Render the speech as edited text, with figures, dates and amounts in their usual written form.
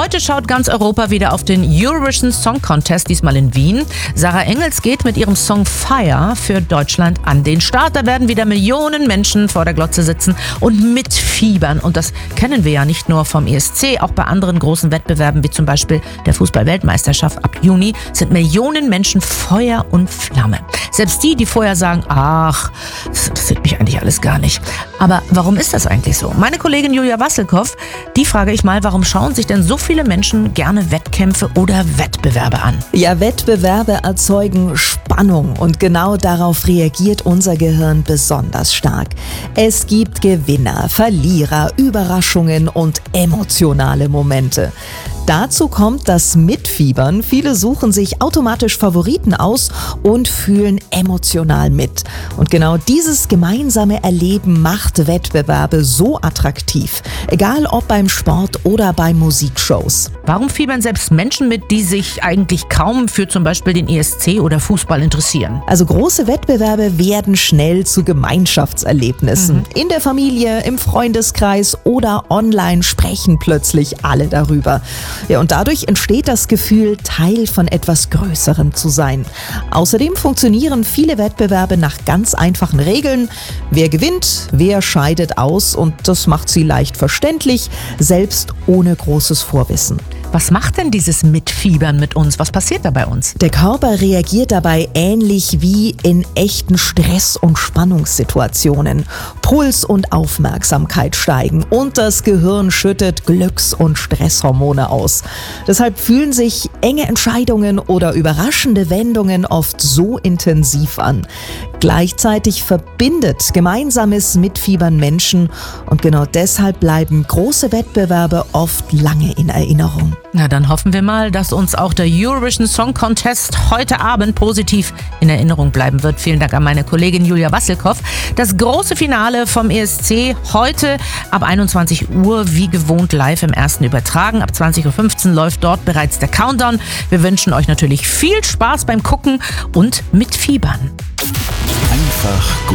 Heute schaut ganz Europa wieder auf den Eurovision Song Contest, diesmal in Wien. Sarah Engels geht mit ihrem Song Fire für Deutschland an den Start. Da werden wieder Millionen Menschen vor der Glotze sitzen und mitfiebern. Und das kennen wir ja nicht nur vom ESC, auch bei anderen großen Wettbewerben, wie zum Beispiel der Fußball-Weltmeisterschaft ab Juni, sind Millionen Menschen Feuer und Flamme. Selbst die vorher sagen, ach, das interessiert mich eigentlich alles gar nicht. Aber warum ist das eigentlich so? Meine Kollegin Julia Wasselkow, die frage ich mal, warum schauen sich denn so viele Menschen gerne Wettkämpfe oder Wettbewerbe an? Ja, Wettbewerbe erzeugen Spannung und genau darauf reagiert unser Gehirn besonders stark. Es gibt Gewinner, Verlierer, Überraschungen und emotionale Momente. Dazu kommt das Mitfiebern. Viele suchen sich automatisch Favoriten aus und fühlen emotional mit. Und genau dieses gemeinsame Erleben macht Wettbewerbe so attraktiv. Egal ob beim Sport oder bei Musikshows. Warum fiebern selbst Menschen mit, die sich eigentlich kaum für zum Beispiel den ESC oder Fußball interessieren? Also große Wettbewerbe werden schnell zu Gemeinschaftserlebnissen. In der Familie, im Freundeskreis oder online sprechen plötzlich alle darüber. Ja, und dadurch entsteht das Gefühl, Teil von etwas Größerem zu sein. Außerdem funktionieren viele Wettbewerbe nach ganz einfachen Regeln. Wer gewinnt, wer scheidet aus, und das macht sie leicht verständlich, selbst ohne großes Vorwissen. Was macht denn dieses Mitfiebern mit uns? Was passiert da bei uns? Der Körper reagiert dabei ähnlich wie in echten Stress- und Spannungssituationen. Puls und Aufmerksamkeit steigen und das Gehirn schüttet Glücks- und Stresshormone aus. Deshalb fühlen sich enge Entscheidungen oder überraschende Wendungen oft so intensiv an. Gleichzeitig verbindet gemeinsames Mitfiebern Menschen, und genau deshalb bleiben große Wettbewerbe oft lange in Erinnerung. Na, dann hoffen wir mal, dass uns auch der Eurovision Song Contest heute Abend positiv in Erinnerung bleiben wird. Vielen Dank an meine Kollegin Julia Wasselkow. Das große Finale vom ESC heute ab 21 Uhr wie gewohnt live im Ersten übertragen. Ab 20.15 Uhr läuft dort bereits der Countdown. Wir wünschen euch natürlich viel Spaß beim Gucken und Mitfiebern. Einfach gut.